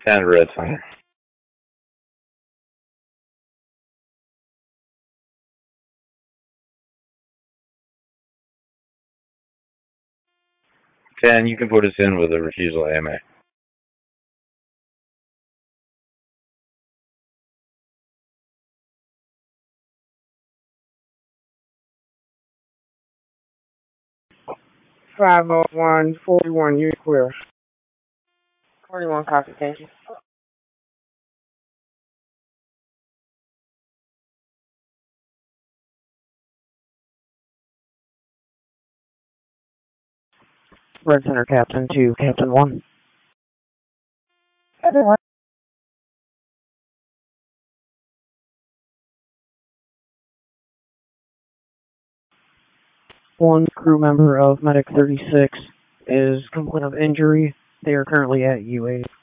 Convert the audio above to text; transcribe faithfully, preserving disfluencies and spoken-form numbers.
ten red sign. ten, you can put us in with a refusal A M A. five oh one, forty-one, you're clear. forty-one, copy, thank you. Red Center Captain two, Captain one. Captain one. One crew member of Medic thirty-six is complaint of injury. They are currently at U A.